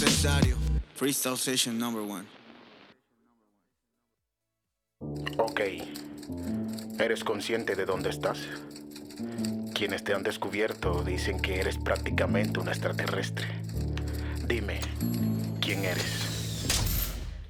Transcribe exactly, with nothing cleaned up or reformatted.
Necesario. Freestyle Session number one. Ok. ¿Eres consciente de dónde estás? Quienes te han descubierto dicen que eres prácticamente un extraterrestre. Dime, ¿quién eres?